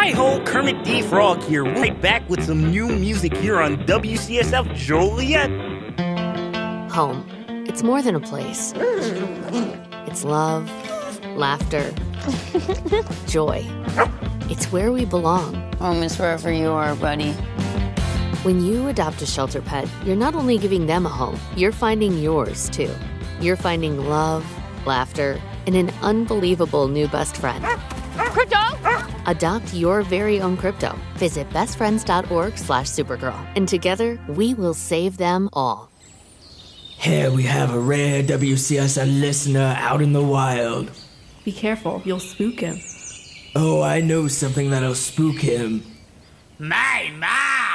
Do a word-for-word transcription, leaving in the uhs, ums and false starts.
Hi-ho, Kermit D. Frog here, right back with some new music here on W C S F Joliet. Home. It's more than a place. It's love, laughter, joy. It's where we belong. Home is wherever you are, buddy. When you adopt a shelter pet, you're not only giving them a home, you're finding yours, too. You're finding love, laughter, and an unbelievable new best friend. Crypto! Adopt your very own crypto. Visit bestfriends.org slash supergirl. And together, we will save them all. Here we have a rare W C S F listener out in the wild. Be careful, you'll spook him. Oh, I know something that'll spook him. My, my!